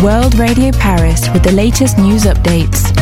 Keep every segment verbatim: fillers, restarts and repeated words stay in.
World Radio Paris with the latest news updates.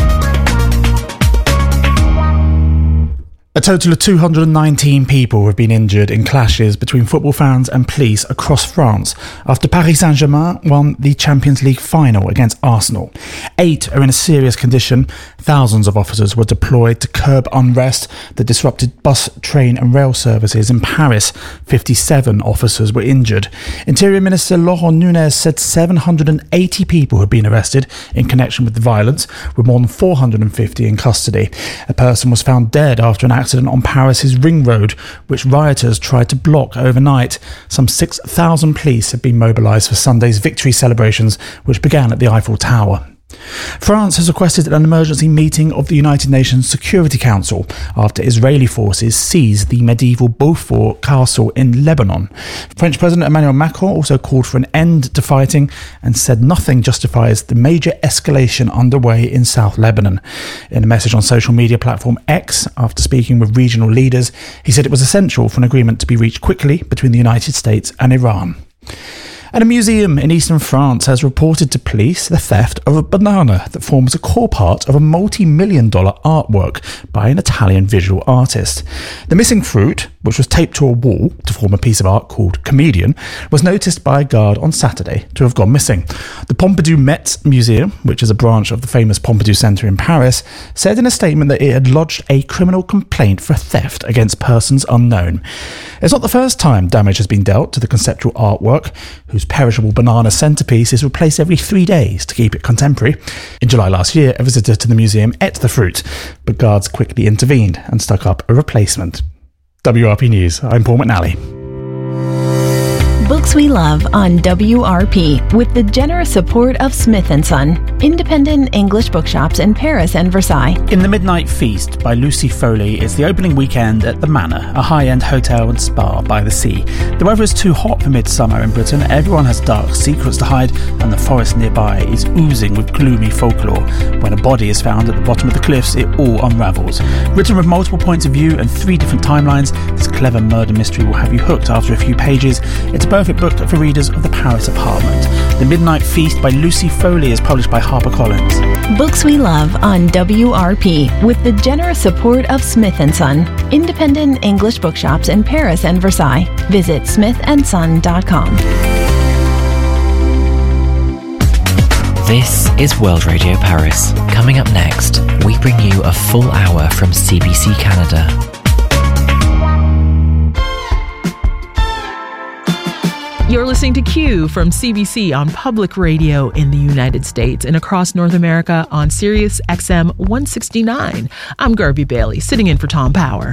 A total of two hundred nineteen people have been injured in clashes between football fans and police across France after Paris Saint-Germain won the Champions League final against Arsenal. Eight are in a serious condition. Thousands of officers were deployed to curb unrest that disrupted bus, train and rail services in Paris. fifty-seven officers were injured. Interior Minister Laurent Nunez said seven hundred eighty people had been arrested in connection with the violence, with more than four hundred fifty in custody. A person was found dead after an accident on Paris's Ring Road, which rioters tried to block overnight. Some six thousand police have been mobilised for Sunday's victory celebrations, which began at the Eiffel Tower. France has requested an emergency meeting of the United Nations Security Council after Israeli forces seized the medieval Beaufort Castle in Lebanon. French President Emmanuel Macron also called for an end to fighting and said nothing justifies the major escalation underway in South Lebanon. In a message on social media platform X, after speaking with regional leaders, he said it was essential for an agreement to be reached quickly between the United States and Iran. And a museum in eastern France has reported to police the theft of a banana that forms a core part of a multi-million dollar artwork by an Italian visual artist. The missing fruit, which was taped to a wall to form a piece of art called Comedian, was noticed by a guard on Saturday to have gone missing. The Pompidou Metz Museum, which is a branch of the famous Pompidou Centre in Paris, said in a statement that it had lodged a criminal complaint for theft against persons unknown. It's not the first time damage has been dealt to the conceptual artwork, whose perishable banana centrepiece is replaced every three days to keep it contemporary. In July last year, a visitor to the museum ate the fruit, but guards quickly intervened and stuck up a replacement. W R P News, I'm Paul McNally. Books we love on W R P with the generous support of Smith and Son, independent English bookshops in Paris and Versailles. In The Midnight Feast by Lucy Foley is the opening weekend at The Manor, a high-end hotel and spa by the sea. The weather is too hot for midsummer in Britain. Everyone has dark secrets to hide, and the forest nearby is oozing with gloomy folklore. When a body is found at the bottom of the cliffs, it all unravels. Written with multiple points of view and three different timelines, this clever murder mystery will have you hooked after a few pages. It's a perfect book for readers of the Paris apartment. The Midnight Feast by Lucy Foley is published by HarperCollins. Books we love on W R P with the generous support of Smith and Son, independent English bookshops in Paris and Versailles. Visit smith and son dot com. This is World Radio Paris. Coming up next, we bring you a full hour from C B C Canada. You're listening to Q from C B C on public radio in the United States and across North America on Sirius X M one sixty-nine. I'm Garby Bailey, sitting in for Tom Power.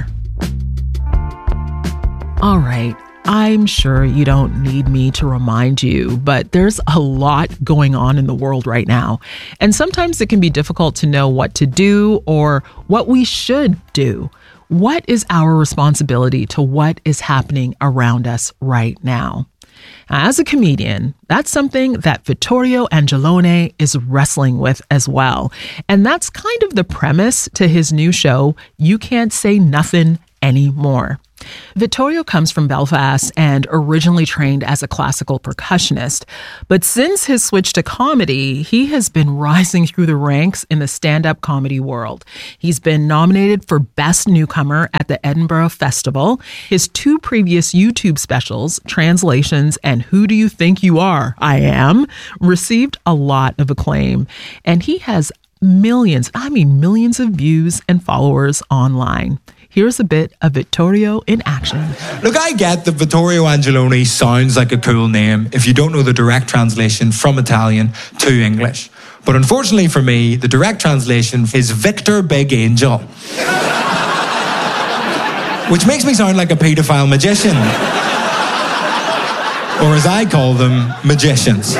All right. I'm sure you don't need me to remind you, but there's a lot going on in the world right now. And sometimes it can be difficult to know what to do or what we should do. What is our responsibility to what is happening around us right now? As a comedian, that's something that Vittorio Angelone is wrestling with as well. And that's kind of the premise to his new show, You Can't Say Nothing Anymore. Vittorio comes from Belfast and originally trained as a classical percussionist. But since his switch to comedy, he has been rising through the ranks in the stand-up comedy world. He's been nominated for Best Newcomer at the Edinburgh Festival. His two previous YouTube specials, Translations and Who Do You Think You Are? I Am, received a lot of acclaim. And he has millions, I mean millions of views and followers online. Here's a bit of Vittorio in action. Look, I get that Vittorio Angelone sounds like a cool name if you don't know the direct translation from Italian to English. But unfortunately for me, the direct translation is Victor Big Angel. Which makes me sound like a paedophile magician. Or as I call them, magicians.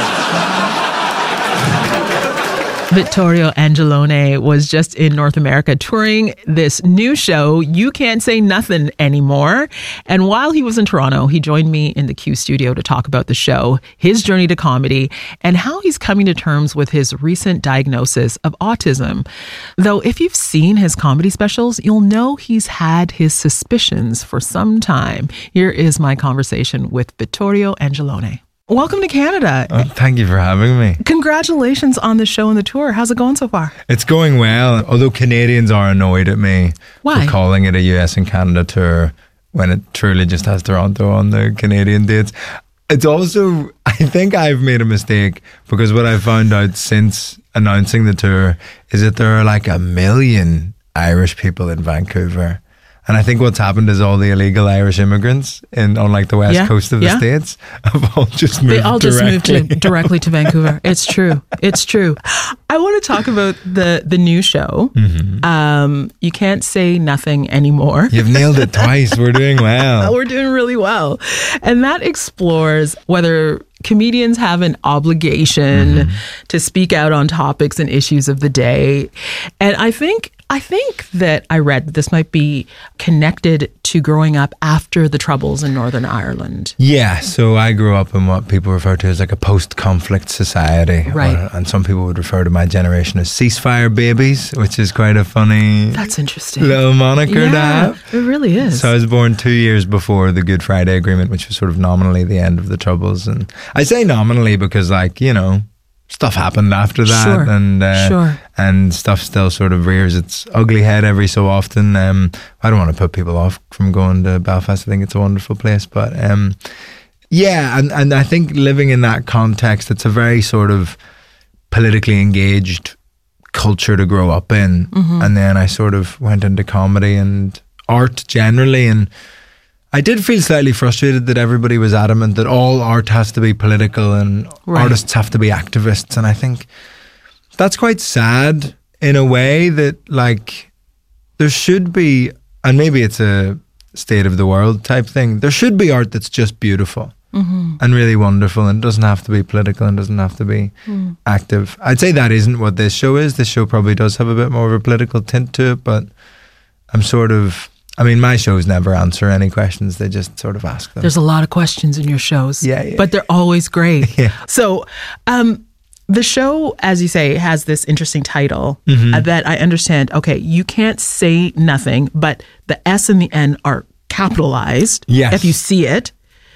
Vittorio Angelone was just in North America touring this new show, You Can't Say Nothing Anymore. And while he was in Toronto, he joined me in the Q studio to talk about the show, his journey to comedy, and how he's coming to terms with his recent diagnosis of autism. Though if you've seen his comedy specials, you'll know he's had his suspicions for some time. Here is my conversation with Vittorio Angelone. welcome to Canada. Oh, thank you for having me. Congratulations on the show and the tour. How's it going so far? It's going well, although Canadians are annoyed at me Why? for calling it a U S and Canada tour when it truly just has Toronto on the Canadian dates. It's also, I think I've made a mistake because what I've found out since announcing the tour is that there are like a million Irish people in Vancouver. And I think what's happened is all the illegal Irish immigrants in on like the west Yeah, coast of the yeah. States have all just moved They all just directly. moved to, directly to Vancouver. It's true. It's true. I want to talk about the the new show. Mm-hmm. Um, you can't say nothing anymore. You've nailed it twice. We're doing well. We're doing really well. And that explores whether comedians have an obligation Mm-hmm. to speak out on topics and issues of the day. And I think I think that I read that this might be connected to growing up after the Troubles in Northern Ireland. Yeah, so I grew up in what people refer to as like a post-conflict society. Right. Or- and some people would refer to my generation as ceasefire babies, which is quite a funny That's interesting. little moniker to Yeah, have. it really is. So I was born two years before the Good Friday Agreement, which was sort of nominally the end of the Troubles. And I say nominally because, like, you know, stuff happened after that, Sure, and uh, sure. and stuff still sort of rears its ugly head every so often. Um, I don't want to put people off from going to Belfast. I think it's a wonderful place, but um, yeah, and and I think living in that context, it's a very sort of politically engaged culture to grow up in. Mm-hmm. And then I sort of went into comedy and art generally, and I did feel slightly frustrated that everybody was adamant that all art has to be political and Right. artists have to be activists. And I think that's quite sad in a way that, like, there should be, and maybe it's a state of the world type thing, there should be art that's just beautiful Mm-hmm. and really wonderful, and it doesn't have to be political and doesn't have to be Mm. active. I'd say that isn't what this show is. This show probably does have a bit more of a political tint to it, but I'm sort of, I mean, my shows never answer any questions. They just sort of ask them. There's a lot of questions in your shows. Yeah, yeah. But they're always great. Yeah. So, um, the show, as you say, has this interesting title Mm-hmm. uh, that I understand. Okay, you can't say nothing, but the S and the N are capitalized. Yes. If you see it.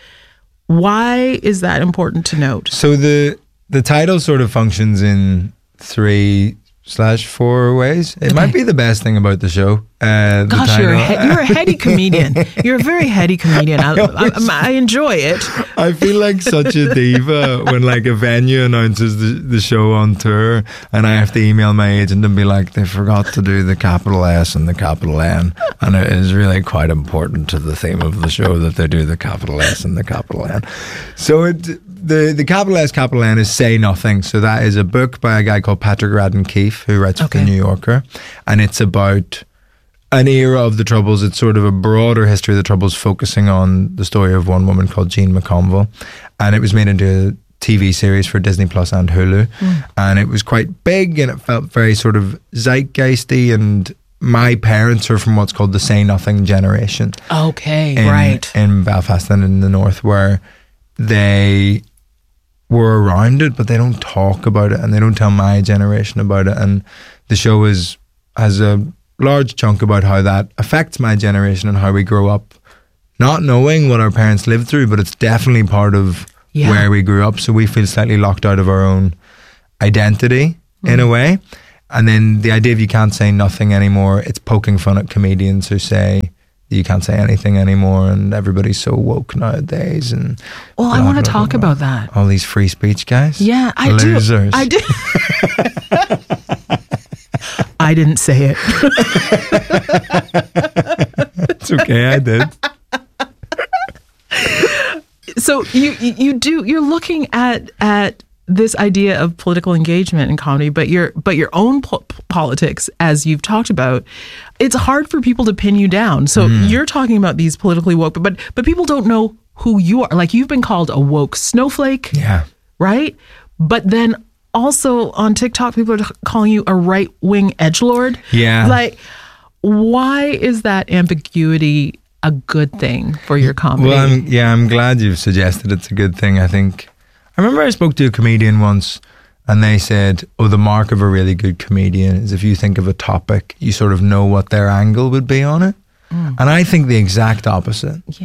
Why is that important to note? So the the title sort of functions in three slash four ways. It Okay. might be the best thing about the show. Uh, the Gosh, you're a, title. he- you're a heady comedian. You're a very heady comedian. I, I, I enjoy it. I feel like such a diva when like a venue announces the, the show on tour and I have to email my agent and be like, they forgot to do the capital S and the capital N, and it is really quite important to the theme of the show that they do the capital S and the capital N. So it the the capital S, capital N is Say Nothing. So that is a book by a guy called Patrick Radden Keefe, who writes for Okay. The New Yorker, and it's about an era of the Troubles. It's sort of a broader history of the Troubles, focusing on the story of one woman called Jean McConville, and it was made into a T V series for Disney Plus and Hulu, and it was quite big, and it felt very sort of zeitgeisty. And my parents are from what's called the Say Nothing generation Okay, in, right. in Belfast and in the north, where they were around it, but they don't talk about it, and they don't tell my generation about it. And the show is has a large chunk about how that affects my generation and how we grow up not knowing what our parents lived through, but it's definitely part of Yeah. where we grew up. So we feel slightly locked out of our own identity in a way. And then the idea of you can't say nothing anymore, it's poking fun at comedians who say you can't say anything anymore, and everybody's so woke nowadays. And Well, I blah, want to blah, talk blah, blah. about that. All these free speech guys. Yeah, I Losers. do. I do. I didn't say it. It's okay, I did. So you you you do you're looking at at this idea of political engagement in comedy, but your but your own po- politics, as you've talked about, it's hard for people to pin you down. So you're talking about these politically woke, but but people don't know who you are. Like, you've been called a woke snowflake, Yeah. right? But then also on TikTok, people are calling you a right wing edgelord. Yeah. Like, why is that ambiguity a good thing for your comedy? Well, I'm, yeah, I'm glad you've suggested it's a good thing. I think I remember I spoke to a comedian once, and they said, "Oh, the mark of a really good comedian is if you think of a topic, you sort of know what their angle would be on it." And I think the exact opposite. yeah.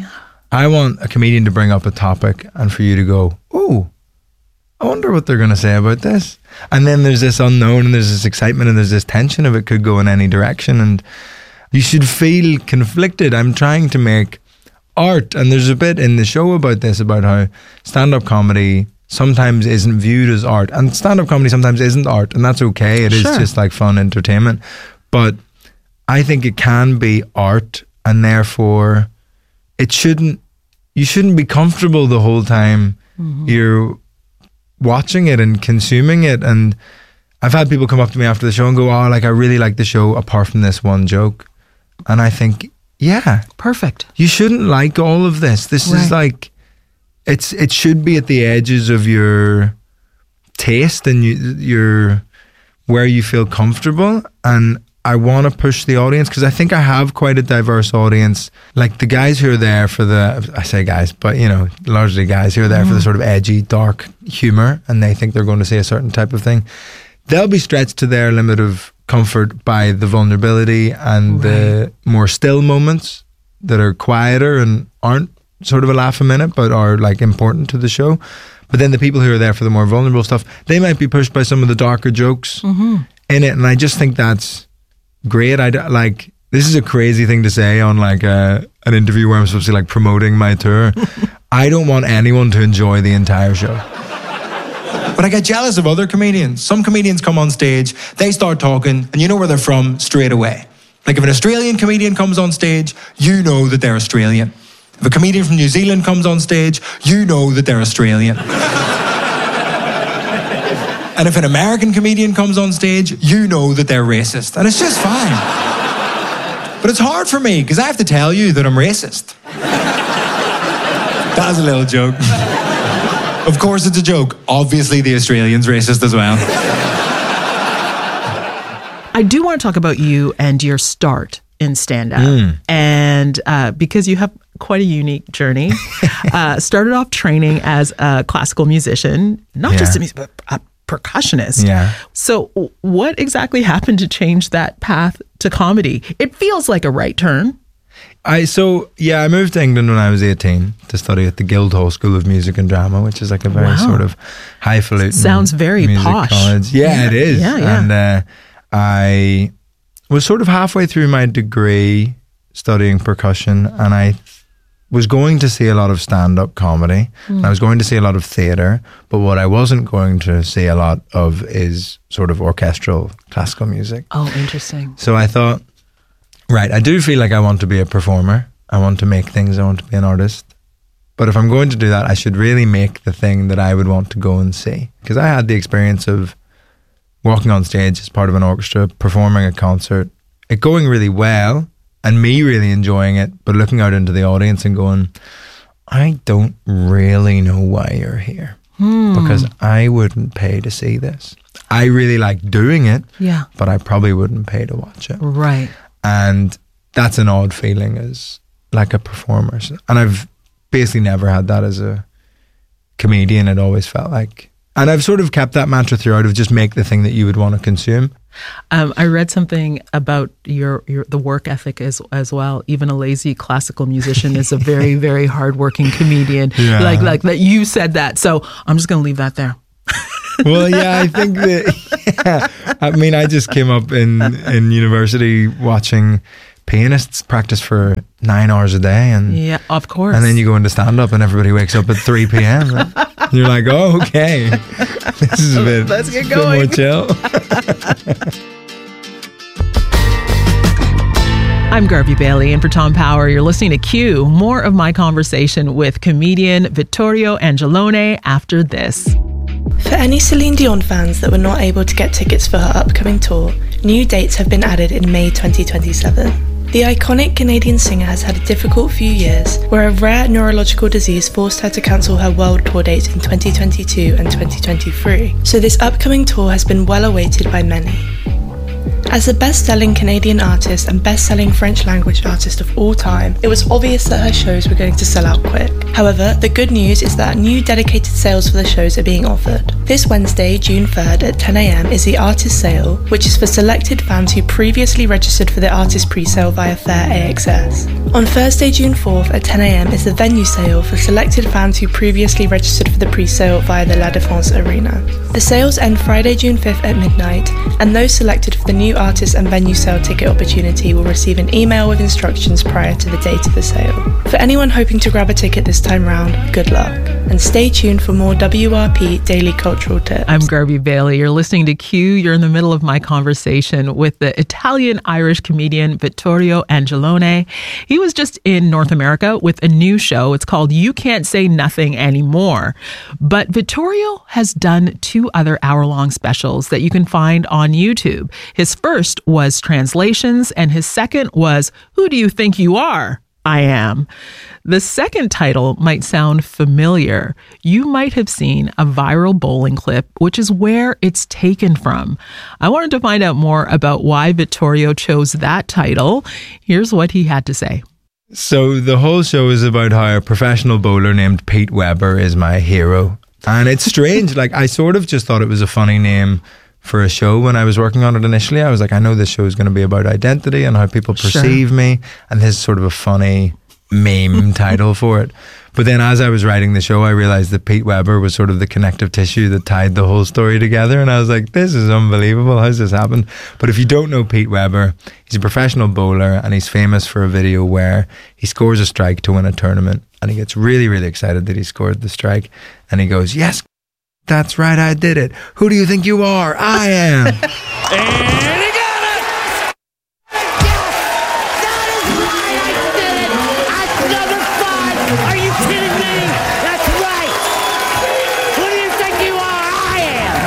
I want a comedian to bring up a topic and for you to go, oh, I wonder what they're going to say about this. And then there's this unknown and there's this excitement and there's this tension of it could go in any direction. And you should feel conflicted. I'm trying to make art. And there's a bit in the show about this, about how stand-up comedy sometimes isn't viewed as art. And stand-up comedy sometimes isn't art. And that's okay. It Sure. is just like fun entertainment. But I think it can be art, and therefore it shouldn't, you shouldn't be comfortable the whole time mm-hmm. you're watching it and consuming it. And I've had people come up to me after the show and go, oh, like, I really like the show apart from this one joke. And I think, yeah. Perfect. You shouldn't like all of this. This Right. is like, it's it should be at the edges of your taste and you, your where you feel comfortable. And I want to push the audience because I think I have quite a diverse audience. Like the guys who are there for the, I say guys, but you know, largely guys who are there mm. for the sort of edgy, dark humor, and they think they're going to say a certain type of thing. They'll be stretched to their limit of comfort by the vulnerability and right. the more still moments that are quieter and aren't sort of a laugh a minute, but are like important to the show. But then the people who are there for the more vulnerable stuff, they might be pushed by some of the darker jokes mm-hmm. in it. And I just think that's great. I like, this is a crazy thing to say on like a, an interview where I'm supposed to be like promoting my tour. I don't want anyone to enjoy the entire show. But I get jealous of other comedians. Some comedians come on stage, they start talking, and you know where they're from straight away. Like if an Australian comedian comes on stage, you know that they're Australian. If a comedian from New Zealand comes on stage, you know that they're Australian. And if an American comedian comes on stage, you know that they're racist. And it's just fine. But it's hard for me, because I have to tell you that I'm racist. That was a little joke. Of course it's a joke. Obviously the Australian's racist as well. I do want to talk about you and your start in stand-up. Mm. And uh, because you have quite a unique journey. uh, started off training as a classical musician, not yeah. just a musician, but a percussionist. Yeah. So what exactly happened to change that path to comedy? It feels like a right turn. I so yeah, I moved to England when I was eighteen to study at the Guildhall School of Music and Drama, which is like a very wow. sort of highfalutin. Sounds very music posh. College. Yeah, yeah, it is. Yeah, yeah. And uh, I was sort of halfway through my degree studying percussion, and I was going to see a lot of stand-up comedy, mm. and I was going to see a lot of theatre, but what I wasn't going to see a lot of is sort of orchestral classical music. Oh, interesting. So I thought, right, I do feel like I want to be a performer. I want to make things. I want to be an artist. But if I'm going to do that, I should really make the thing that I would want to go and see. Because I had the experience of walking on stage as part of an orchestra, performing a concert, it going really well, and me really enjoying it, but looking out into the audience and going, I don't really know why you're here. Hmm. Because I wouldn't pay to see this. I really like doing it, yeah, but I probably wouldn't pay to watch it. Right. And that's an odd feeling as like a performer. And I've basically never had that as a comedian. It always felt like, and I've sort of kept that mantra throughout of just make the thing that you would want to consume. Um, I read something about your, your the work ethic as as well. Even a lazy classical musician is a very, very hardworking comedian. Yeah. Like like that you said that. So I'm just going to leave that there. Well, yeah, I think that, yeah. I mean, I just came up in, in university watching pianists practice for nine hours a day. And yeah, of course. And then you go into stand-up and everybody wakes up at three p.m. and you're like, oh, okay. This is a bit, Let's get a bit going. more chill. I'm Garvey Bailey, and for Tom Power, you're listening to Q. More of my conversation with comedian Vittorio Angelone after this. For any Celine Dion fans that were not able to get tickets for her upcoming tour, new dates have been added in May twenty twenty-seven. The iconic Canadian singer has had a difficult few years, where a rare neurological disease forced her to cancel her world tour dates in twenty twenty-two and twenty twenty-three, so this upcoming tour has been well awaited by many. As the best-selling Canadian artist and best-selling French language artist of all time, it was obvious that her shows were going to sell out quick. However, the good news is that new dedicated sales for the shows are being offered. This Wednesday, June third at ten a.m. is the Artist Sale, which is for selected fans who previously registered for the Artist Presale via Fair A X S. On Thursday, June fourth at ten a.m. is the Venue Sale for selected fans who previously registered for the presale via the La Défense Arena. The sales end Friday, June fifth at midnight, and those selected for the new artist and venue sale ticket opportunity will receive an email with instructions prior to the date of the sale. For anyone hoping to grab a ticket this time round, good luck, and stay tuned for more W R P Daily Cultural Tips. I'm Garby Bailey. You're listening to Q. You're in the middle of my conversation with the Italian-Irish comedian Vittorio Angelone. He was just in North America with a new show. It's called You Can't Say Nothing Anymore. But Vittorio has done two other hour-long specials that you can find on YouTube. His first was Translations, and his second was Who Do You Think You Are? I Am. The second title might sound familiar. You might have seen a viral bowling clip, which is where it's taken from. I wanted to find out more about why Vittorio chose that title. Here's what he had to say. So the whole show is about how a professional bowler named Pete Weber is my hero. And it's strange. Like, I sort of just thought it was a funny name for a show when I was working on it initially. I was like, I know this show is going to be about identity and how people perceive sure. me, and this is sort of a funny meme title for it. But then as I was writing the show, I realized that Pete Weber was sort of the connective tissue that tied the whole story together, and I was like, this is unbelievable. How's this happened? But if you don't know Pete Weber, he's a professional bowler, and he's famous for a video where he scores a strike to win a tournament, and he gets really, really excited that he scored the strike, and he goes, yes, that's right, I did it. Who do you think you are? I am. And he got it! That is right, I did it! That's number five! Are you kidding me? That's right! Who do you think you are? I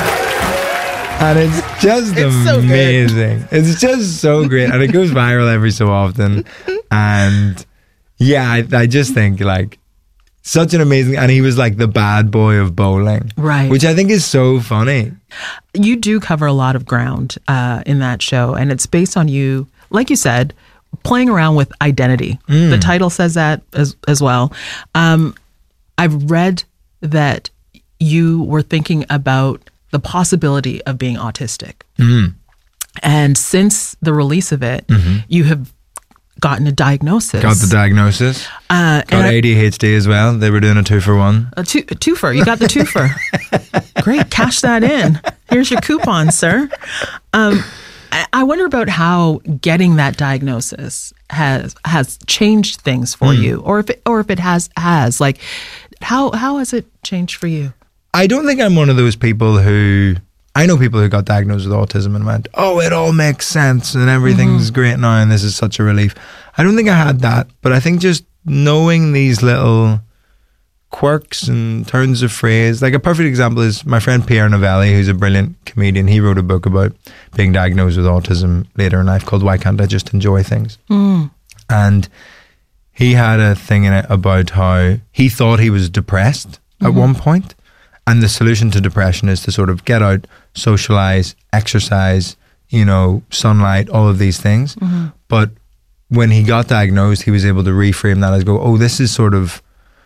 am! And it's just it's amazing. So it's just so great. And it goes viral every so often. And yeah, I, I just think like, such an amazing, and he was like the bad boy of bowling, right? Which I think is so funny. You do cover a lot of ground uh, in that show, and it's based on you, like you said, playing around with identity. Mm. The title says that as as well. Um, I've read that you were thinking about the possibility of being autistic, mm. and since the release of it, mm-hmm. you have gotten a diagnosis. Got the diagnosis. Uh, got A D H D as well. They were doing a two for one. A, two, a twofer. You got the twofer. Great. Cash that in. Here's your coupon, sir. Um, I, I wonder about how getting that diagnosis has has changed things for mm. you, or if it, or if it has has like how how has it changed for you? I don't think I'm one of those people who. I know people who got diagnosed with autism and went, oh, it all makes sense and everything's mm-hmm. great now and this is such a relief. I don't think I had that, but I think just knowing these little quirks and turns of phrase, like a perfect example is my friend Pierre Novelli, who's a brilliant comedian. He wrote a book about being diagnosed with autism later in life called Why Can't I Just Enjoy Things? Mm. And he had a thing in it about how he thought he was depressed mm-hmm. at one point. And the solution to depression is to sort of get out, socialize, exercise, you know, sunlight, all of these things. Mm-hmm. But when he got diagnosed, he was able to reframe that as go, oh, this is sort of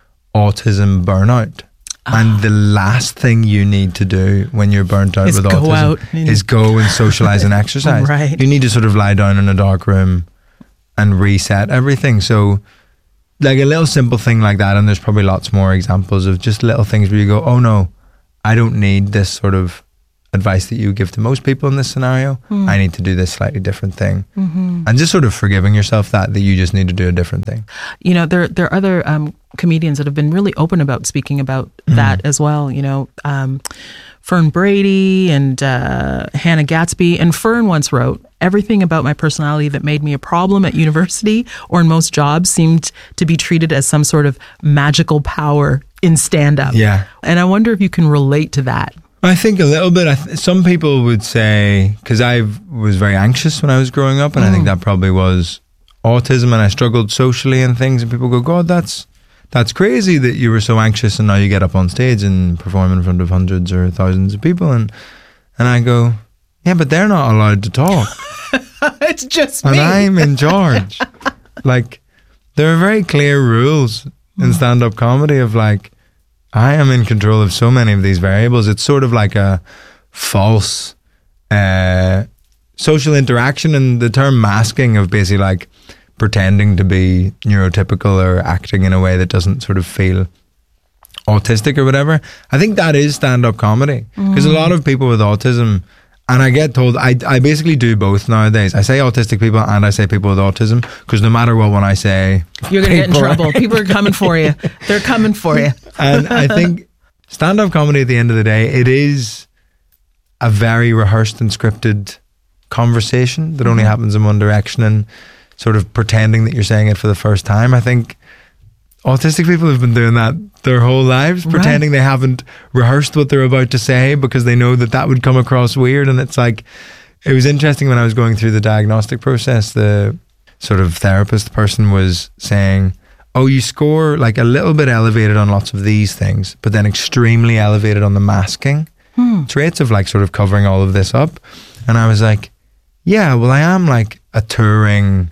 autism burnout. Oh. And the last thing you need to do when you're burnt out is with go autism out, is go and socialize and exercise. Right. You need to sort of lie down in a dark room and reset everything. So like a little simple thing like that, and there's probably lots more examples of just little things where you go, oh no, I don't need this sort of advice that you give to most people in this scenario. Mm. I need to do this slightly different thing. Mm-hmm. And just sort of forgiving yourself that, that you just need to do a different thing. You know, there, there are other um, comedians that have been really open about speaking about mm. that as well. You know, um, Fern Brady and uh, Hannah Gatsby. And Fern once wrote, everything about my personality that made me a problem at university or in most jobs seemed to be treated as some sort of magical power in stand-up. Yeah. And I wonder if you can relate to that. I think a little bit. I th- some people would say, because I was very anxious when I was growing up, and mm. I think that probably was autism, and I struggled socially and things, and people go, God, that's that's crazy that you were so anxious and now you get up on stage and perform in front of hundreds or thousands of people. And and I go, yeah, but they're not allowed to talk. it's just and me. I'm in charge. Like, there are very clear rules in stand-up comedy of like, I am in control of so many of these variables. It's sort of like a false uh, social interaction, and the term masking of basically like pretending to be neurotypical or acting in a way that doesn't sort of feel autistic or whatever. I think that is stand-up comedy, because mm. a lot of people with autism, and I get told, I, I basically do both nowadays. I say autistic people and I say people with autism, because no matter what one I say, you're going to get in trouble. People are coming for you. They're coming for you. And I think stand-up comedy at the end of the day, it is a very rehearsed and scripted conversation that only mm-hmm. happens in one direction, and sort of pretending that you're saying it for the first time. I think autistic people have been doing that their whole lives, pretending right. they haven't rehearsed what they're about to say because they know that that would come across weird. And it's like, it was interesting when I was going through the diagnostic process, the sort of therapist person was saying, oh, you score like a little bit elevated on lots of these things, but then extremely elevated on the masking hmm. traits of like sort of covering all of this up. And I was like, yeah, well, I am like a touring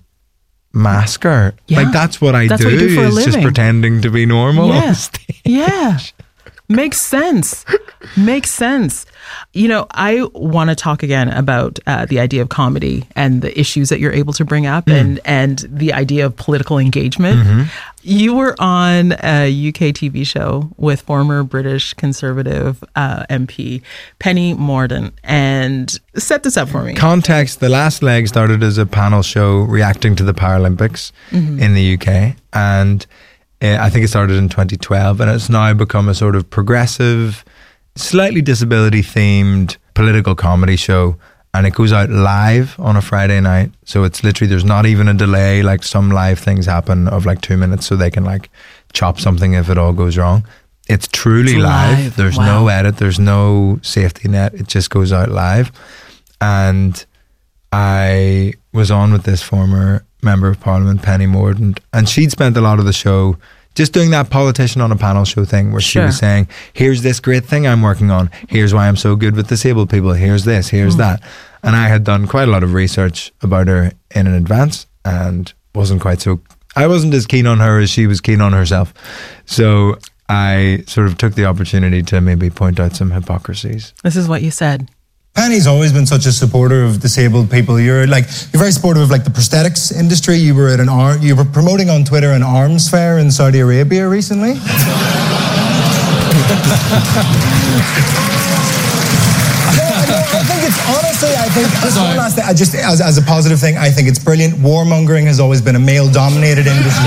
masker. Yeah. Like that's what I that's do, what you do for is a just living. pretending to be normal yeah. on stage. Yeah. Makes sense. Makes sense. You know, I want to talk again about uh, the idea of comedy and the issues that you're able to bring up mm. and, and the idea of political engagement. Mm-hmm. You were on a U K T V show with former British Conservative uh, M P Penny Mordaunt, and set this up for me. Context, the last leg started as a panel show reacting to the Paralympics mm-hmm. in the U K, and uh, I think it started in twenty twelve, and it's now become a sort of progressive, slightly disability themed political comedy show, and it goes out live on a Friday night. So it's literally, there's not even a delay. Like some live things happen of like two minutes so they can like chop something if it all goes wrong. It's truly it's live. live. There's Wow. no edit. There's no safety net. It just goes out live. And I was on with this former member of Parliament, Penny Mordaunt, and she'd spent a lot of the show just doing that politician on a panel show thing where Sure. she was saying, here's this great thing I'm working on. Here's why I'm so good with disabled people. Here's this, here's mm. that. And I had done quite a lot of research about her in advance and wasn't quite so, I wasn't as keen on her as she was keen on herself. So I sort of took the opportunity to maybe point out some hypocrisies. This is what you said. Penny's always been such a supporter of disabled people. You're like you're very supportive of like the prosthetics industry. You were at an arm, you were promoting on Twitter an arms fair in Saudi Arabia recently. I, I think it's honestly, I think just one last thing, I just as, as a positive thing, I think it's brilliant. Warmongering has always been a male-dominated industry,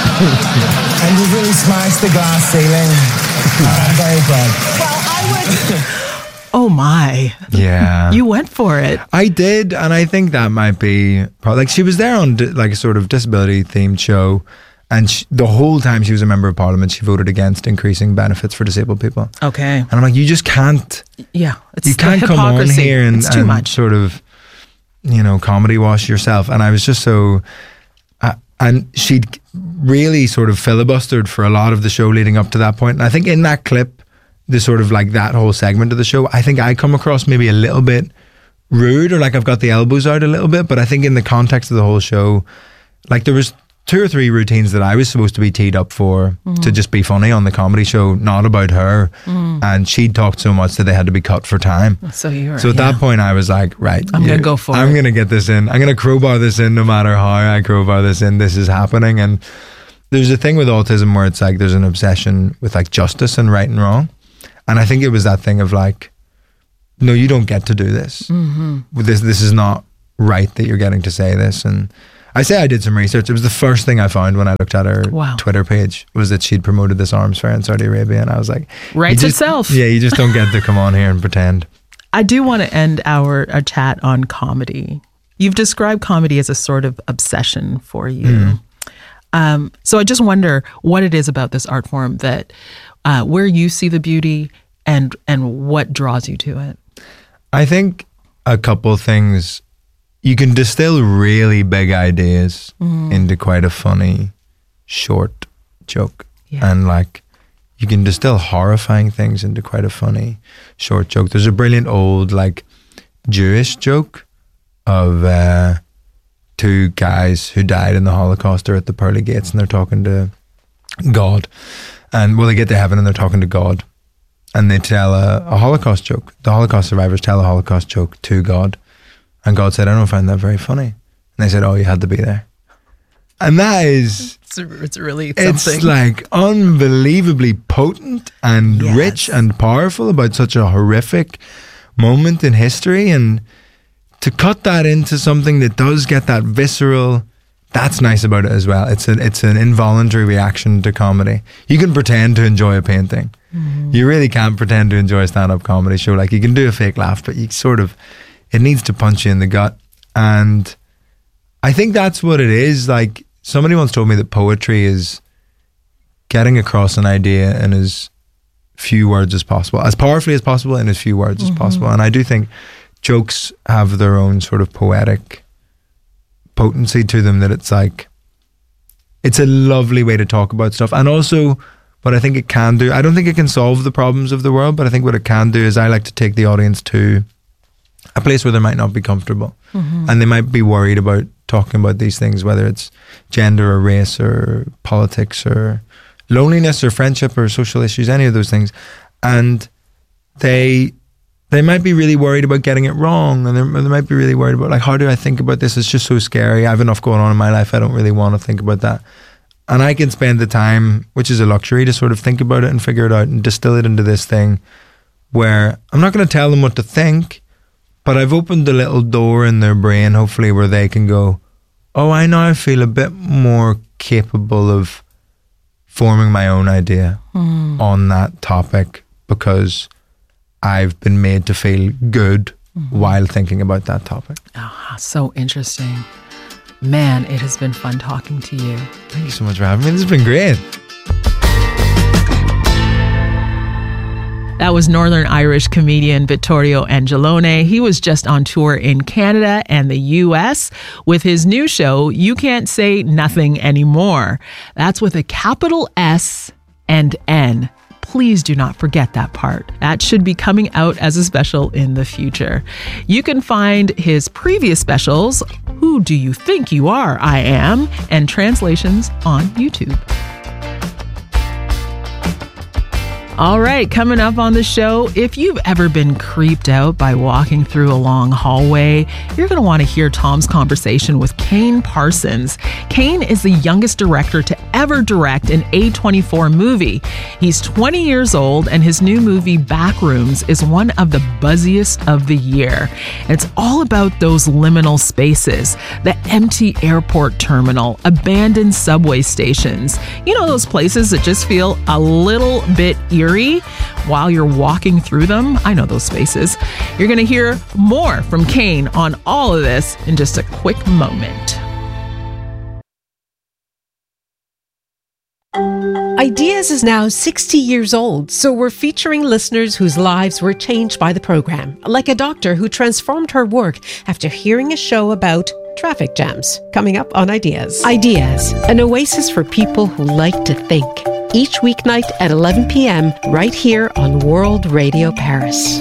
and you've really smashed the glass ceiling. I'm very proud. Well, I would. Oh my. Yeah. You went for it. I did, and I think that might be probably, like she was there on di- like a sort of disability themed show, and she, the whole time she was a member of Parliament she voted against increasing benefits for disabled people. Okay. And I'm like, you just can't Yeah. It's you can't come on here and, it's too and much. sort of, you know, comedy wash yourself. And I was just so uh, and she'd really sort of filibustered for a lot of the show leading up to that point. And I think in that clip, the sort of like that whole segment of the show, I think I come across maybe a little bit rude, or like I've got the elbows out a little bit, but I think in the context of the whole show, like there was two or three routines that I was supposed to be teed up for mm. to just be funny on the comedy show, not about her. Mm. And she'd talked so much that they had to be cut for time. So you were, So at yeah. that point I was like, right, I'm going to go for I'm it. I'm going to get this in. I'm going to crowbar this in no matter how I crowbar this in. This is happening. And there's a thing with autism where it's like there's an obsession with like justice and right and wrong. And I think it was that thing of like, no, you don't get to do this. Mm-hmm. This this is not right that you're getting to say this. And I say I did some research. It was the first thing I found when I looked at her wow. Twitter page, was that she'd promoted this arms fair in Saudi Arabia. And I was like, writes just, itself. Yeah, you just don't get to come on here and pretend. I do want to end our, our chat on comedy. You've described comedy as a sort of obsession for you. Mm. Um, so I just wonder what it is about this art form that uh, where you see the beauty and and what draws you to it. I think a couple things. You can distill really big ideas mm. into quite a funny short joke. Yeah. And like you can distill horrifying things into quite a funny short joke. There's a brilliant old like Jewish joke of uh, two guys who died in the Holocaust are at the pearly gates and they're talking to God. And well, they get to heaven and they're talking to God. And they tell a, a Holocaust joke. The Holocaust survivors tell a Holocaust joke to God. And God said, I don't find that very funny. And they said, oh, you had to be there. And that is... It's, it's really something. It's like unbelievably potent and Yes. rich and powerful about such a horrific moment in history. And to cut that into something that does get that visceral... That's nice about it as well. It's an it's an involuntary reaction to comedy. You can pretend to enjoy a painting. Mm-hmm. You really can't pretend to enjoy a stand-up comedy show. Like, you can do a fake laugh, but you sort of, it needs to punch you in the gut. And I think that's what it is. Like, somebody once told me that poetry is getting across an idea in as few words as possible, as powerfully as possible in as few words mm-hmm. as possible. And I do think jokes have their own sort of poetic potency to them, that it's like, it's a lovely way to talk about stuff. And also what I think it can do, I don't think it can solve the problems of the world, but I think what it can do is I like to take the audience to a place where they might not be comfortable mm-hmm. and they might be worried about talking about these things, whether it's gender or race or politics or loneliness or friendship or social issues, any of those things. And they they might be really worried about getting it wrong, and they might be really worried about, like, how do I think about this? It's just so scary. I have enough going on in my life. I don't really want to think about that. And I can spend the time, which is a luxury, to sort of think about it and figure it out and distill it into this thing where I'm not going to tell them what to think, but I've opened a little door in their brain, hopefully, where they can go, oh, I now feel a bit more capable of forming my own idea mm. on that topic because I've been made to feel good mm-hmm. while thinking about that topic. Oh, so interesting. Man, it has been fun talking to you. Thank you so much for having me. This has been great. That was Northern Irish comedian Vittorio Angelone. He was just on tour in Canada and the U S with his new show, You Can't Say Nothing Anymore. That's with a capital S and N. Please do not forget that part. That should be coming out as a special in the future. You can find his previous specials, Who Do You Think You Are, I Am, and translations on YouTube. All right, coming up on the show, if you've ever been creeped out by walking through a long hallway, you're going to want to hear Tom's conversation with Kane Parsons. Kane is the youngest director to ever direct an A twenty-four movie. He's twenty years old, and his new movie, Backrooms, is one of the buzziest of the year. It's all about those liminal spaces, the empty airport terminal, abandoned subway stations. You know, those places that just feel a little bit eerie while you're walking through them. I know those spaces. You're going to hear more from Kane on all of this in just a quick moment. Ideas is now sixty years old, so we're featuring listeners whose lives were changed by the program, like a doctor who transformed her work after hearing a show about traffic jams. Coming up on Ideas. Ideas, an oasis for people who like to think. Each weeknight at eleven p.m. right here on World Radio Paris.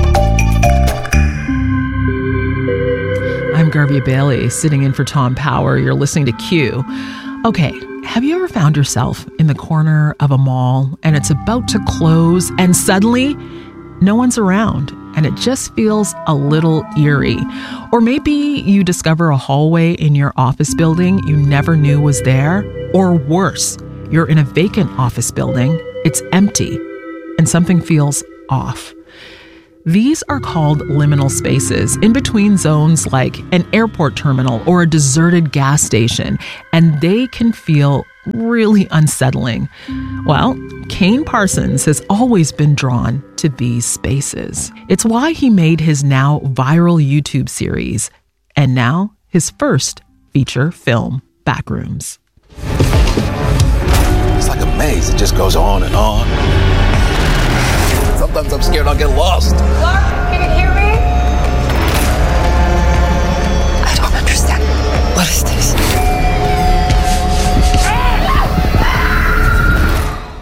I'm Garvey Bailey, sitting in for Tom Power. You're listening to Q. Okay, have you ever found yourself in the corner of a mall and it's about to close and suddenly no one's around and it just feels a little eerie? Or maybe you discover a hallway in your office building you never knew was there. Or worse, you're in a vacant office building, it's empty, and something feels off. These are called liminal spaces, in between zones like an airport terminal or a deserted gas station, and they can feel really unsettling. Well, Kane Parsons has always been drawn to these spaces. It's why he made his now viral YouTube series, and now his first feature film, Backrooms. It's like a maze. It just goes on and on. Sometimes I'm scared I'll get lost. Clark, can you hear me? I don't understand. What is this?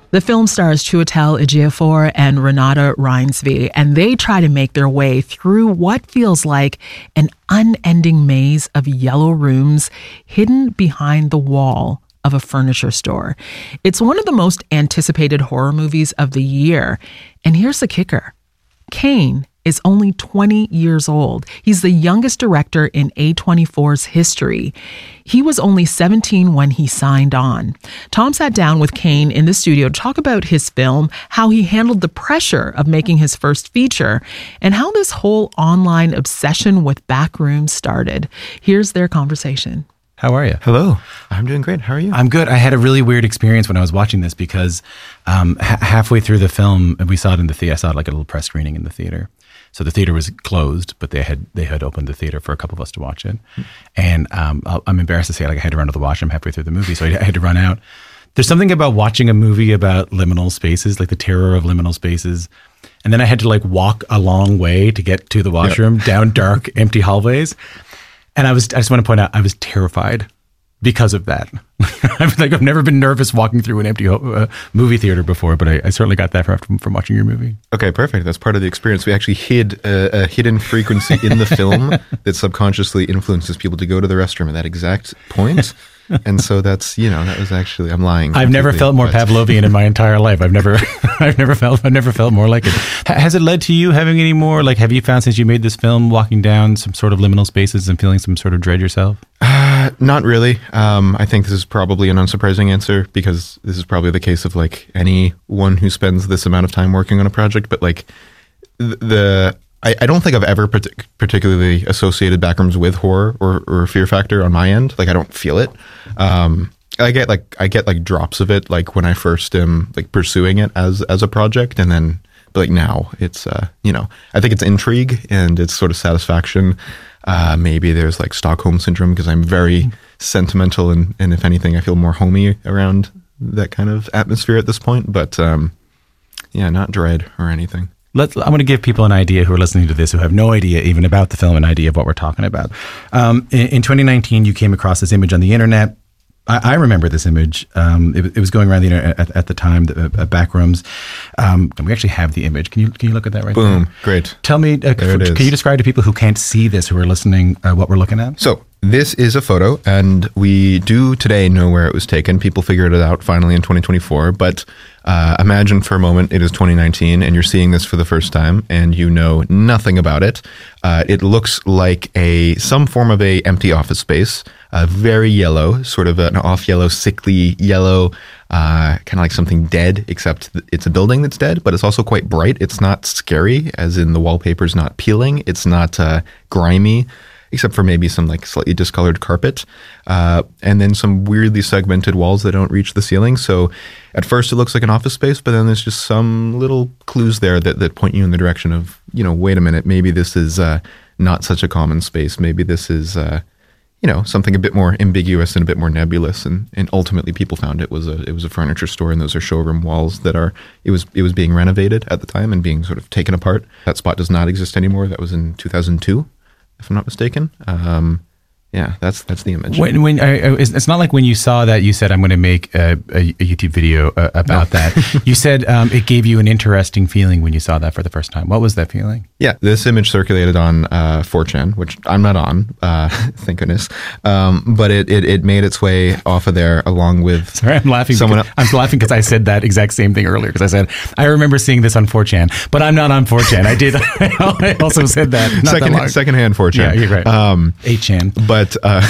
The film stars Chiwetel Ejiofor and Renata Reinsve, and they try to make their way through what feels like an unending maze of yellow rooms hidden behind the wall of a furniture store. It's one of the most anticipated horror movies of the year. And here's the kicker. Kane is only twenty years old. He's the youngest director in A twenty-four's history. He was only seventeen when he signed on. Tom sat down with Kane in the studio to talk about his film, how he handled the pressure of making his first feature, and how this whole online obsession with Backrooms started. Here's their conversation. How are you? Hello. I'm doing great. How are you? I'm good. I had a really weird experience when I was watching this because um, ha- halfway through the film, we saw it in the theater. I saw it like a little press screening in the theater. So the theater was closed, but they had they had opened the theater for a couple of us to watch it. And um, I'm embarrassed to say, like, I had to run to the washroom halfway through the movie, so I had to run out. There's something about watching a movie about liminal spaces, like the terror of liminal spaces. And then I had to like walk a long way to get to the washroom, yep. down dark, empty hallways. And I was, I just want to point out, I was terrified because of that. I'm like, I've never been nervous walking through an empty uh, movie theater before, but I, I certainly got that from, from watching your movie. Okay, perfect. That's part of the experience. We actually hid a, a hidden frequency in the film that subconsciously influences people to go to the restroom at that exact point. And so that's, you know, that was actually, I'm lying. I've never felt more but. Pavlovian in my entire life. I've never, I've never felt, I've never felt more like it. Has it led to you having any more, like, have you found since you made this film, walking down some sort of liminal spaces and feeling some sort of dread yourself? Uh, not really. Um, I think this is probably an unsurprising answer because this is probably the case of like anyone who spends this amount of time working on a project. But like th- the, I, I don't think I've ever partic- particularly associated Backrooms with horror or, or fear factor on my end. Like I don't feel it. Um, I get like I get like drops of it, like when I first am like pursuing it as as a project, and then but like now it's uh, you know I think it's intrigue and it's sort of satisfaction. Uh, maybe there's like Stockholm syndrome because I'm very mm. sentimental and and if anything I feel more homey around that kind of atmosphere at this point. But um, yeah, not dread or anything. Let's, I'm going to give people an idea who are listening to this who have no idea even about the film, an idea of what we're talking about. Um, in, in twenty nineteen, you came across this image on the internet. I, I remember this image. Um, it, it was going around the internet at, at the time, the uh, Backrooms. Um, we actually have the image. Can you can you look at that right Boom. there? Boom. Great. Tell me, uh, there it is. Can you describe to people who can't see this, who are listening, uh, what we're looking at? So this is a photo, and we do today know where it was taken. People figured it out finally in twenty twenty-four, but uh, imagine for a moment it is twenty nineteen, and you're seeing this for the first time, and you know nothing about it. Uh, it looks like a some form of a empty office space, uh, very yellow, sort of an off-yellow, sickly yellow, uh, kind of like something dead, except it's a building that's dead, but it's also quite bright. It's not scary, as in the wallpaper's not peeling. It's not uh, grimy, except for maybe some like slightly discolored carpet, uh, and then some weirdly segmented walls that don't reach the ceiling. So at first it looks like an office space, but then there's just some little clues there that, that point you in the direction of, you know, wait a minute, maybe this is uh, not such a common space. Maybe this is, uh, you know, something a bit more ambiguous and a bit more nebulous. And, and ultimately people found it was a it was a furniture store, and those are showroom walls that are, it was it was being renovated at the time and being sort of taken apart. That spot does not exist anymore. That was in two thousand two. If I'm not mistaken. Um, yeah, that's that's the image. When, when uh, it's not like when you saw that, you said, I'm going to make a, a, a YouTube video uh, about no. that. You said um, it gave you an interesting feeling when you saw that for the first time. What was that feeling? Yeah, this image circulated on uh, four chan, which I'm not on, uh, thank goodness. Um, but it, it it made its way off of there along with Sorry, I'm laughing. Someone because, I'm laughing because I said that exact same thing earlier, because I said, I remember seeing this on four chan, but I'm not on four chan. I did. I also said that. Not Second, that long. Secondhand four chan. Yeah, you're right. Um, eight chan. But uh,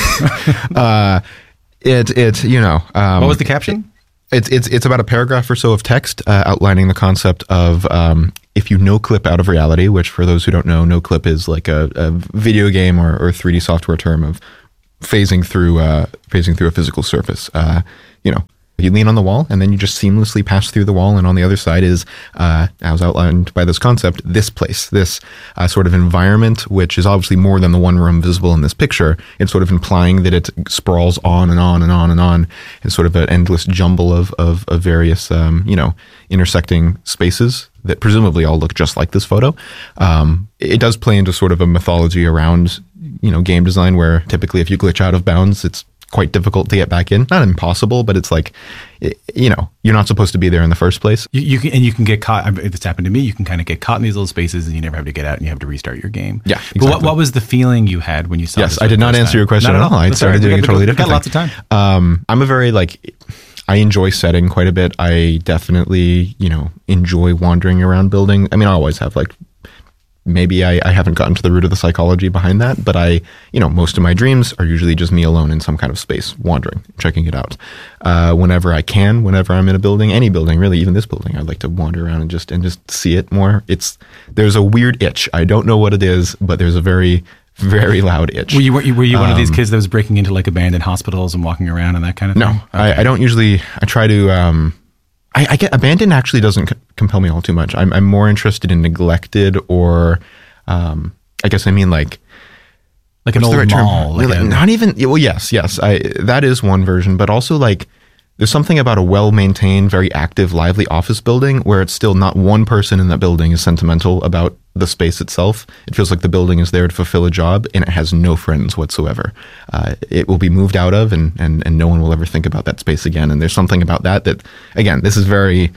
uh, it, it, you know. Um, what was the caption? It's it's it's about a paragraph or so of text uh, outlining the concept of um, if you no clip out of reality, which for those who don't know, no clip is like a, a video game or, or three D software term of phasing through uh, phasing through a physical surface. Uh, you know, you lean on the wall and then you just seamlessly pass through the wall, and on the other side is, uh, as outlined by this concept, this place, this uh, sort of environment, which is obviously more than the one room visible in this picture. It's sort of implying that it sprawls on and on and on and on, in sort of an endless jumble of of, of various, um, you know, intersecting spaces that presumably all look just like this photo. Um, it does play into sort of a mythology around, you know, game design, where typically if you glitch out of bounds, it's quite difficult to get back in. Not impossible, but it's like, you know, you're not supposed to be there in the first place. You, you can, and you can get caught. It's happened to me. You can kind of get caught in these little spaces, and you never have to get out, and you have to restart your game. Yeah, exactly. But what, what was the feeling you had when you saw? Yes, this I did not first answer time? your question Not at all. I That's started all right. doing We a got- totally we got different lots of thing. time. Um, I'm a very like, I enjoy setting quite a bit. I definitely, you know, enjoy wandering around building. I mean, I always have like. Maybe I, I haven't gotten to the root of the psychology behind that, but I, you know, most of my dreams are usually just me alone in some kind of space, wandering, checking it out. Uh, whenever I can, whenever I'm in a building, any building, really, even this building, I'd like to wander around and just and just see it more. It's there's a weird itch. I don't know what it is, but there's a very very loud itch. Were you were you, were you one of these Um, kids that was breaking into like abandoned hospitals and walking around and that kind of No, thing? I, I don't usually. I try to. Um, I, I get abandoned actually doesn't c- compel me all too much. I'm, I'm more interested in neglected or. Um, I guess I mean like like an what's old the right term? mall, like Really, a- not even. Well, yes, yes. I that is one version, but also like there's something about a well-maintained, very active, lively office building where it's still not one person in that building is sentimental about the space itself. It feels like the building is there to fulfill a job, and it has no friends whatsoever. Uh, it will be moved out of, and and and no one will ever think about that space again. And there's something about that that, again, this is very.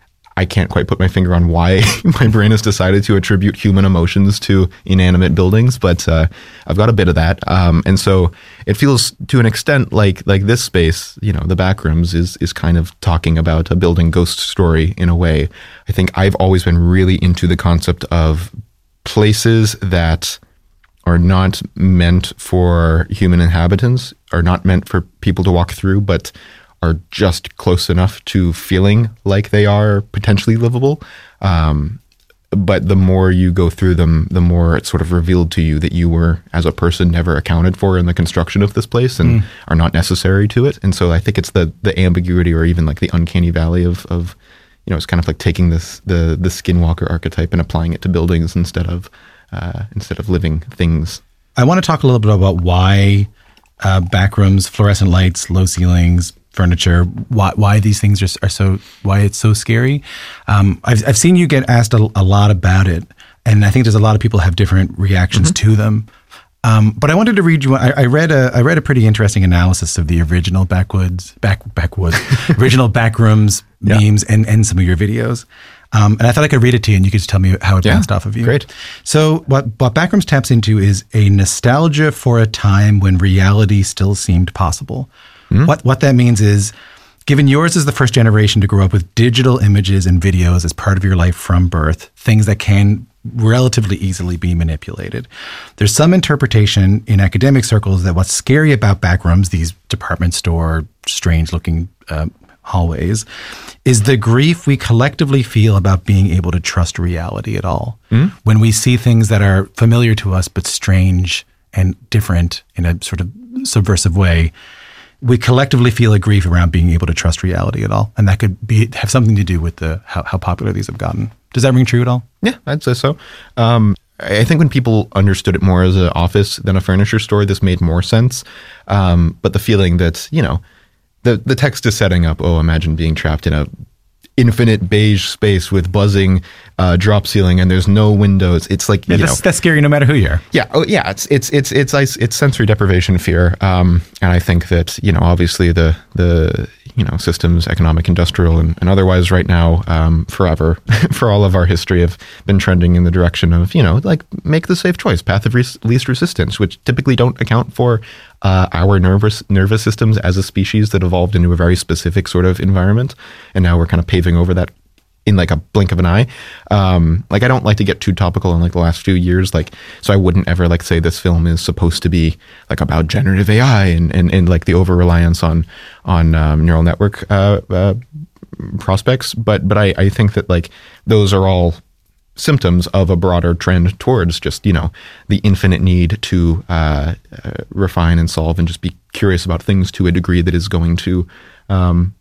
I can't quite put my finger on why my brain has decided to attribute human emotions to inanimate buildings, but uh, I've got a bit of that, um, and so it feels to an extent like like this space, you know, the Backrooms is is kind of talking about a building ghost story in a way. I think I've always been really into the concept of places that are not meant for human inhabitants, are not meant for people to walk through, but are just close enough to feeling like they are potentially livable. Um, but the more you go through them, the more it's sort of revealed to you that you were, as a person, never accounted for in the construction of this place and Mm. are not necessary to it. And so I think it's the the ambiguity or even like the uncanny valley of, of you know, it's kind of like taking this the the skinwalker archetype and applying it to buildings instead of uh, instead of living things. I want to talk a little bit about why uh, backrooms, fluorescent lights, low ceilings, furniture, why why these things are, are so, why it's so scary. Um, I've, I've seen you get asked a, a lot about it, and I think there's a lot of people have different reactions Mm-hmm. to them. Um, but I wanted to read you. I, I read a I read a pretty interesting analysis of the original backwoods back backwoods original backrooms memes and and some of your videos. Um, and I thought I could read it to you, and you could just tell me how it Yeah, bounced off of you. great. So what what Backrooms taps into is a nostalgia for a time when reality still seemed possible. Mm-hmm. What what that means is, given yours is the first generation to grow up with digital images and videos as part of your life from birth, things that can relatively easily be manipulated. There's some interpretation in academic circles that what's scary about backrooms, these department store, strange-looking uh, hallways, is the grief we collectively feel about being able to trust reality at all. Mm. When we see things that are familiar to us but strange and different in a sort of subversive way, we collectively feel a grief around being able to trust reality at all. And that could be have something to do with the how, how popular these have gotten. Does that ring true at all? Yeah, I'd say so. Um, I think when people understood it more as an office than a furniture store, this made more sense. Um, but the feeling that, you know, the, the text is setting up, oh, imagine being trapped in a infinite beige space with buzzing uh, drop ceiling and there's no windows. It's like, Yeah, you that's, know. that's scary no matter who you are. Yeah. Oh, yeah. It's it's it's it's it's, it's sensory deprivation fear, um, and I think that, you know, obviously the the you know systems, economic, industrial, and, and otherwise, right now, um, forever, for all of our history, have been trending in the direction of, you know, like make the safe choice, path of res- least resistance, which typically don't account for uh, our nervous nervous systems as a species that evolved into a very specific sort of environment, and now we're kind of paving over that in like a blink of an eye. Um, like I don't like to get too topical in like the last few years. Like, so I wouldn't ever like say this film is supposed to be like about generative A I and, and, and like the over reliance on, on um, neural network uh, uh, prospects. But, but I, I think that like those are all symptoms of a broader trend towards just, you know, the infinite need to uh, uh, refine and solve and just be curious about things to a degree that is going to, um,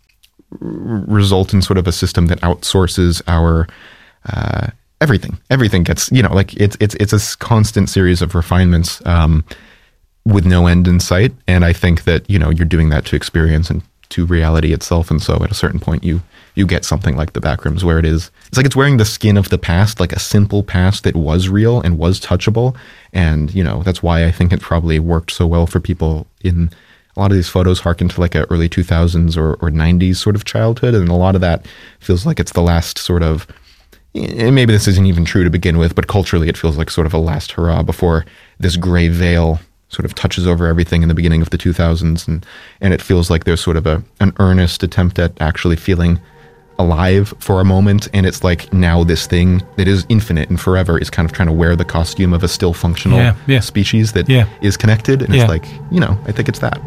result in sort of a system that outsources our uh, everything. Everything gets, you know, like it's it's it's a constant series of refinements um, with no end in sight. And I think that, you know, you're doing that to experience and to reality itself. And so at a certain point, you you get something like the Backrooms, where it is, it's like it's wearing the skin of the past, like a simple past that was real and was touchable. And, you know, that's why I think it probably worked so well for people in a lot of these photos harken to like a early two thousands or, or nineties sort of childhood. And a lot of that feels like it's the last sort of, and maybe this isn't even true to begin with, but culturally it feels like sort of a last hurrah before this gray veil sort of touches over everything in the beginning of the two thousands. And, and it feels like there's sort of a an earnest attempt at actually feeling alive for a moment. And it's like now this thing that is infinite and forever is kind of trying to wear the costume of a still functional yeah, yeah. species that yeah. is connected. And yeah. it's like, you know, I think it's that.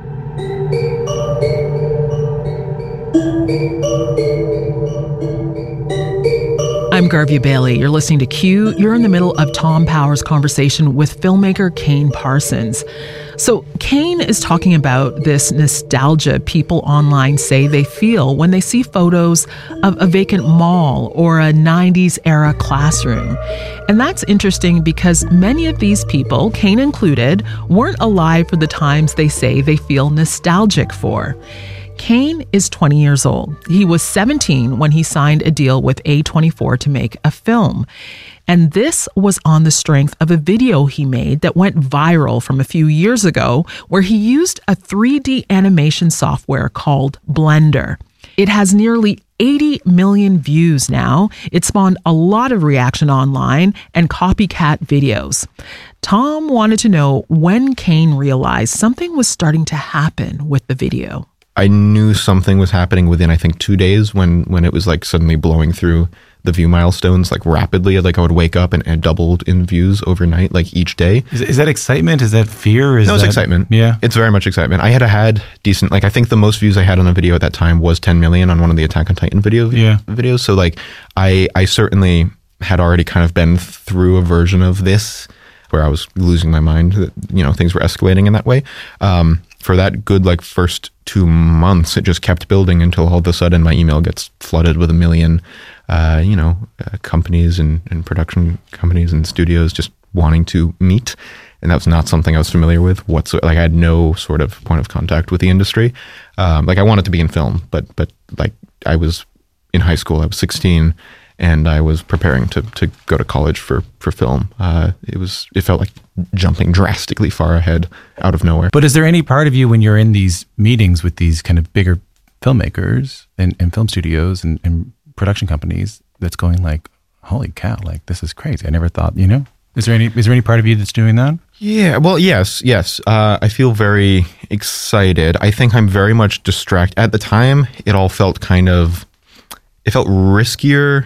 I'm Garvey Bailey. You're listening to Q. You're in the middle of Tom Power's conversation with filmmaker Kane Parsons. So Kane is talking about this nostalgia people online say they feel when they see photos of a vacant mall or a nineties era classroom. And that's interesting because many of these people, Kane included, weren't alive for the times they say they feel nostalgic for. Kane is twenty years old. He was seventeen when he signed a deal with A twenty-four to make a film. And this was on the strength of a video he made that went viral from a few years ago, where he used a three D animation software called Blender. It has nearly eighty million views now. It spawned a lot of reaction online and copycat videos. Tom wanted to know when Kane realized something was starting to happen with the video. I knew something was happening within, I think, two days when, when it was like suddenly blowing through the view milestones like rapidly. Like I would wake up and it doubled in views overnight, like each day. Is, is that excitement? Is that fear? Is no, it's that, excitement. Yeah. It's very much excitement. I had had decent, like I think the most views I had on a video at that time was ten million on one of the Attack on Titan video yeah. videos. So like I, I certainly had already kind of been through a version of this where I was losing my mind, that, you know, things were escalating in that way. Um, for that good like first two months, it just kept building until all of a sudden my email gets flooded with a million, uh, you know, uh, companies and, and production companies and studios just wanting to meet. And that was not something I was familiar with whatsoever. Like I had no sort of point of contact with the industry. Um, like I wanted to be in film, but, but like I was in high school, I was sixteen. And I was preparing to, to go to college for, for film. Uh, it was it felt like jumping drastically far ahead out of nowhere. But is there any part of you when you're in these meetings with these kind of bigger filmmakers and, and film studios and, and production companies that's going like, holy cow, like this is crazy. I never thought, you know? Is there any is there any part of you that's doing that? Yeah, well, yes, yes. Uh, I feel very excited. I think I'm very much distracted. At the time, it all felt kind of, it felt riskier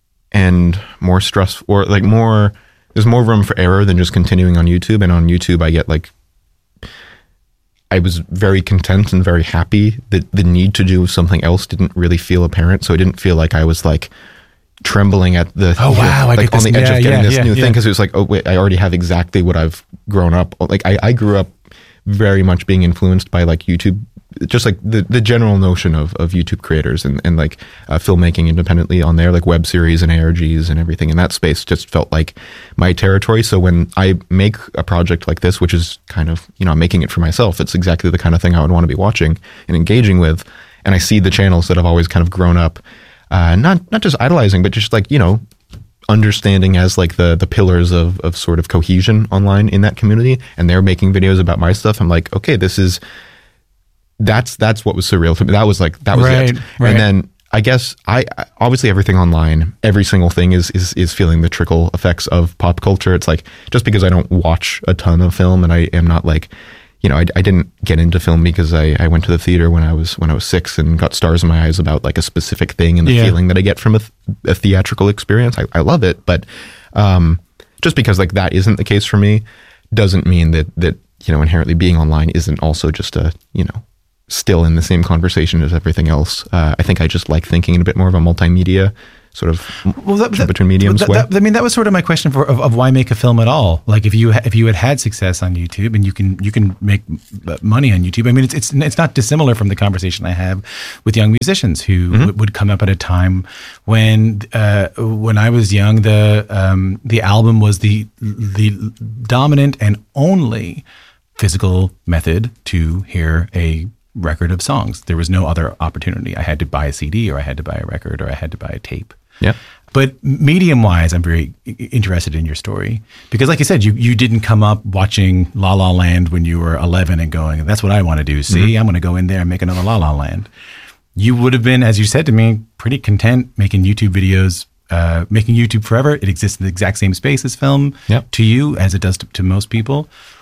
and more stressful, or like more, there's more room for error than just continuing on YouTube. And on YouTube, I get like, I was very content and very happy that the need to do something else didn't really feel apparent. So I didn't feel like I was like trembling at the, oh wow, like I on the edge yeah, of getting yeah, this yeah, new yeah. thing. Cause it was like, oh wait, I already have exactly what I've grown up. Like I, I grew up very much being influenced by like YouTube, just like the, the general notion of, of YouTube creators and, and like uh, filmmaking independently on there, like web series and A R Gs and everything in that space just felt like my territory. So when I make a project like this, which is kind of, you know, I'm making it for myself, it's exactly the kind of thing I would want to be watching and engaging with. And I see the channels that I've always kind of grown up, uh, not, not just idolizing, but just like, you know, understanding as like the the pillars of of sort of cohesion online in that community. And they're making videos about my stuff. I'm like, okay, this is, That's that's what was surreal to me. That was like that was right, it. Right. And then I guess I obviously everything online, every single thing is is is feeling the trickle effects of pop culture. It's like just because I don't watch a ton of film and I am not like, you know, I, I didn't get into film because I, I went to the theater when I was when I was six and got stars in my eyes about like a specific thing and the yeah. feeling that I get from a, a theatrical experience. I, I love it, but um, just because like that isn't the case for me doesn't mean that that you know inherently being online isn't also just a you know. still in the same conversation as everything else. Uh, I think I just like thinking in a bit more of a multimedia sort of well, that, that, between mediums that, way. That, I mean, that was sort of my question for of, of why make a film at all. Like if you ha- if you had had success on YouTube and you can you can make money on YouTube. I mean, it's it's it's not dissimilar from the conversation I have with young musicians who mm-hmm. w- would come up at a time when uh, when I was young, the um, the album was the the dominant and only physical method to hear a record of songs. There was no other opportunity. I had to buy a C D or I had to buy a record or I had to buy a tape. Yeah. But medium-wise, I'm very interested in your story because, like you said, you, you didn't come up watching La La Land when you were eleven and going, that's what I want to do. See, mm-hmm. I'm going to go in there and make another La La Land. You would have been, as you said to me, pretty content making YouTube videos, uh, making YouTube forever. It exists in the exact same space as film yep. to you as it does to, to most people.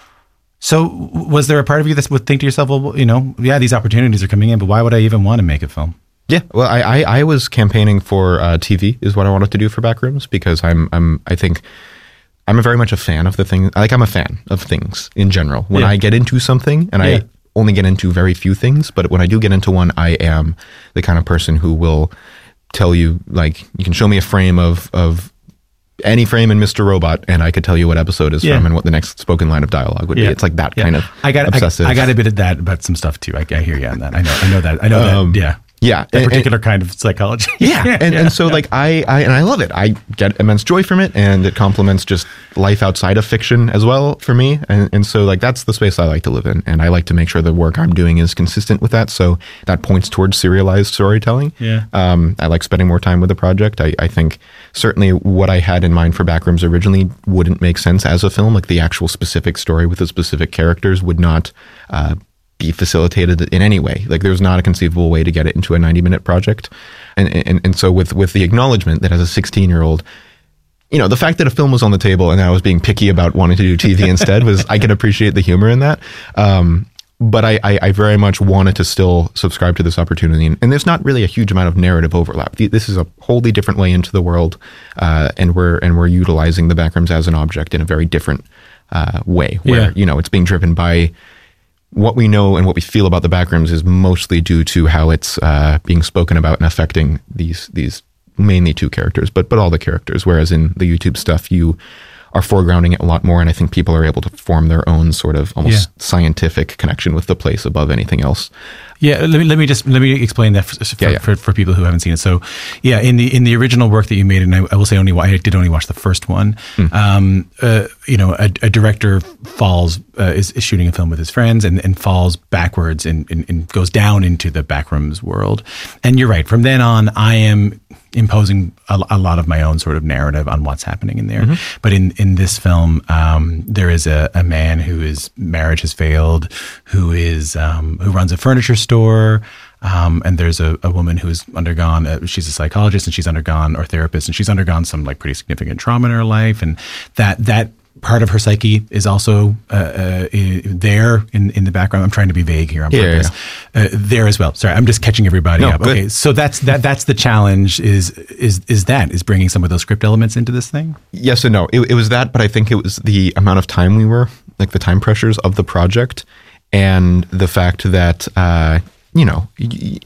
So was there a part of you that would think to yourself, well, you know, yeah, these opportunities are coming in, but why would I even want to make a film? Yeah, well, I, I, I was campaigning for uh, T V is what I wanted to do for Backrooms because I'm I'm I think I'm a very much a fan of the thing. Like I'm a fan of things in general. When yeah. I get into something, and yeah. I only get into very few things, but when I do get into one, I am the kind of person who will tell you, like, you can show me a frame of of any frame in Mister Robot, and I could tell you what episode is yeah. from and what the next spoken line of dialogue would yeah. be. It's like that yeah. kind of I got obsessive. I, I got a bit of that about some stuff too. I, I hear you on that. I know. I know that. I know um, that. Yeah. Yeah, that and, particular and, kind of psychology. Yeah, and, yeah, and so yeah. like I, I and I love it. I get immense joy from it, and it complements just life outside of fiction as well for me. And and so like that's the space I like to live in, and I like to make sure the work I'm doing is consistent with that. So that points towards serialized storytelling. Yeah, um, I like spending more time with the project. I, I think certainly what I had in mind for Backrooms originally wouldn't make sense as a film. Like the actual specific story with the specific characters would not. Uh, be facilitated in any way. Like there's not a conceivable way to get it into a ninety minute project. And, and, and so with, with the acknowledgement that as a sixteen year old, you know, the fact that a film was on the table and I was being picky about wanting to do T V instead was, I could appreciate the humor in that. Um, but I, I, I very much wanted to still subscribe to this opportunity. And, and there's not really a huge amount of narrative overlap. This is a wholly different way into the world. Uh, and we're, and we're utilizing the Backrooms as an object in a very different uh, way where, yeah. you know, it's being driven by what we know and what we feel about the Backrooms is mostly due to how it's uh, being spoken about and affecting these these mainly two characters, but but all the characters. Whereas in the YouTube stuff, you are foregrounding it a lot more, and I think people are able to form their own sort of almost yeah. scientific connection with the place above anything else. Yeah, let me let me just let me explain that for, for, yeah, yeah. for, for people who haven't seen it. So, yeah, in the in the original work that you made, and I, I will say only I did only watch the first one. Mm. Um, uh, you know, a, a director falls uh, is, is shooting a film with his friends and, and falls backwards and, and, and goes down into the Backrooms world. And you're right. From then on, I am imposing a, a lot of my own sort of narrative on what's happening in there. Mm-hmm. But in, in this film, um, there is a, a man who his marriage has failed, who is um, who runs a furniture store, um, and there's a, a woman who's undergone. A, she's a psychologist, and she's undergone or therapist, and she's undergone some like pretty significant trauma in her life, and that that. part of her psyche is also uh, uh, there in, in the background. I'm trying to be vague here on purpose. Yeah, yeah. Uh, there as well. Sorry, I'm just catching everybody no, up. Good. Okay, so that's that. That's the challenge. Is is is that is bringing some of those script elements into this thing? Yes and no. It, it was that, but I think it was the amount of time we were, like the time pressures of the project, and the fact that uh, you know. Y-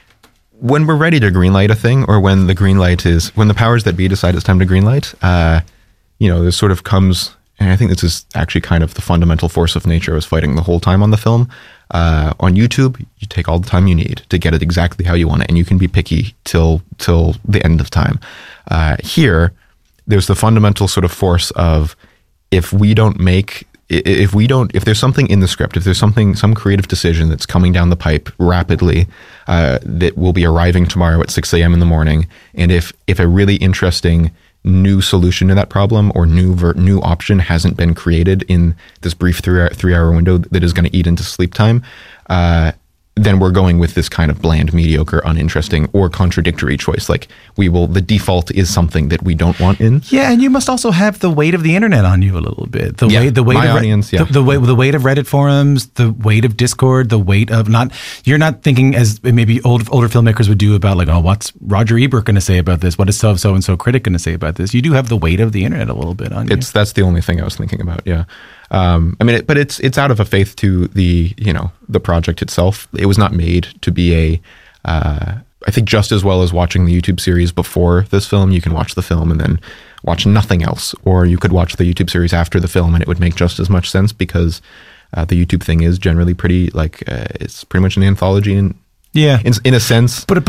when we're ready to greenlight a thing, or when the green light is when the powers that be decide it's time to greenlight, uh, you know, this sort of comes. And I think this is actually kind of the fundamental force of nature I was fighting the whole time on the film. Uh, on YouTube, you take all the time you need to get it exactly how you want it, and you can be picky till till the end of time. Uh, here, there's the fundamental sort of force of if we don't make, if we don't, if there's something in the script, if there's something, some creative decision that's coming down the pipe rapidly, uh, that will be arriving tomorrow at six a.m. in the morning, and if if a really interesting new solution to that problem or new ver- new option hasn't been created in this brief three hour, three hour window that is going to eat into sleep time, uh, then we're going with this kind of bland, mediocre, uninteresting, or contradictory choice. Like we will, the default is something that we don't want in. Yeah, and you must also have the weight of the internet on you a little bit. The yeah, weight, the weight my of audience, yeah. the, the weight, the weight of Reddit forums, the weight of Discord, the weight of not. You're not thinking as maybe old older filmmakers would do about like, oh, what's Roger Ebert going to say about this? What is so so and so critic going to say about this? You do have the weight of the internet a little bit on you. It's that's the only thing I was thinking about. Yeah. Um, I mean, it, but it's it's out of a faith to the you know the project itself. It was not made to be a. Uh, I think just as well as watching the YouTube series before this film, you can watch the film and then watch nothing else, or you could watch the YouTube series after the film, and it would make just as much sense because uh, the YouTube thing is generally pretty like uh, it's pretty much an anthology in yeah in, in a sense. But